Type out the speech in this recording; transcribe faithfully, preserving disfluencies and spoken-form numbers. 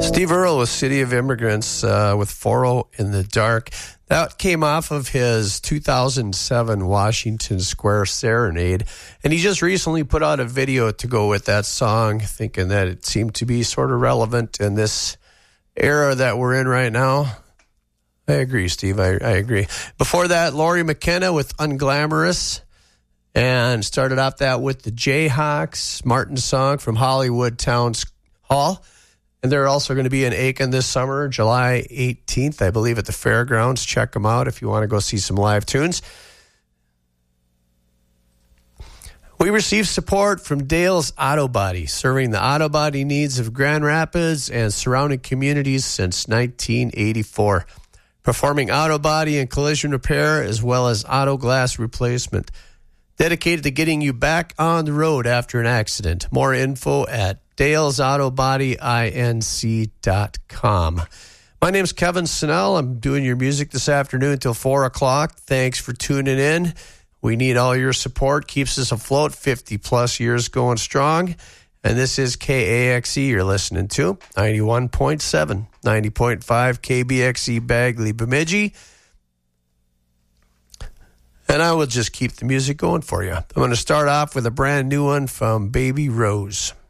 Steve Earle with City of Immigrants uh, with four oh in the Dark. That came off of his two thousand seven Washington Square Serenade. And he just recently put out a video to go with that song, thinking that it seemed to be sort of relevant in this era that we're in right now. I agree, Steve. I, I agree. Before that, Laurie McKenna with Unglamorous. And started off that with the Jayhawks, Martin song from Hollywood Town Hall. And they're also going to be in Aiken this summer, July eighteenth, I believe, at the fairgrounds. Check them out if you want to go see some live tunes. We received support from Dale's Auto Body, serving the auto body needs of Grand Rapids and surrounding communities since nineteen eighty-four. Performing auto body and collision repair as well as auto glass replacement. Dedicated to getting you back on the road after an accident. More info at dales auto body inc dot com. My name's Kevin Snell. I'm doing your music this afternoon until four o'clock. Thanks for tuning in. We need all your support. Keeps us afloat, fifty-plus years going strong. And this is K A X E you're listening to, ninety-one point seven, ninety point five K B X E Bagley Bemidji. And I will just keep the music going for you. I'm going to start off with a brand new one from Baby Rose.